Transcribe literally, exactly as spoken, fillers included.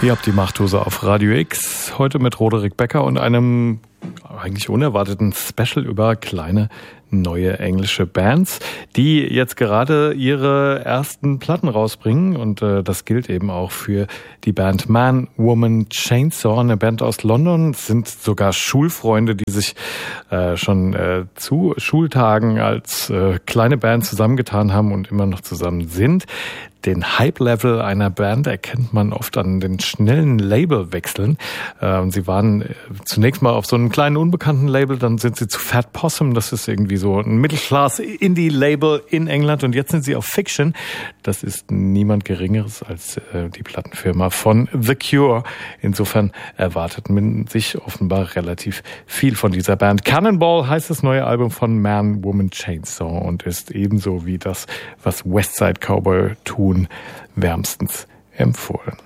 Ihr habt die Machtdose auf Radio X, heute mit Roderick Becker und einem eigentlich unerwarteten Special über kleine neue englische Bands, die jetzt gerade ihre ersten Platten rausbringen, und äh, das gilt eben auch für die Band Man, Woman, Chainsaw, eine Band aus London. Es sind sogar Schulfreunde, die sich äh, schon äh, zu Schultagen als äh, kleine Band zusammengetan haben und immer noch zusammen sind. Den Hype-Level einer Band erkennt man oft an den schnellen Labelwechseln. Äh, sie waren äh, zunächst mal auf so einem kleinen unbekannten Label, dann sind sie zu Fat Possum, das ist irgendwie so ein Middle-Class-Indie-Label in England, und jetzt sind sie auf Fiction. Das ist niemand Geringeres als äh, die Plattenfirma von The Cure. Insofern erwartet man sich offenbar relativ viel von dieser Band. Cannonball heißt das neue Album von Man, Woman, Chainsaw und ist ebenso wie das, was Westside Cowboy tun, wärmstens empfohlen.